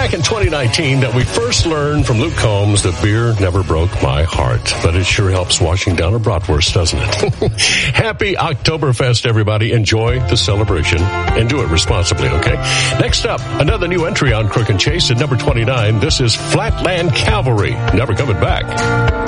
back in 2019 that we first learned from Luke Combs that beer never broke my heart, but it sure helps washing down a bratwurst, doesn't it? Happy Oktoberfest, everybody. Enjoy the celebration and do it responsibly, okay? Next up, another new entry on Crook and Chase at number 29. This is Flatland Cavalry. Never coming back.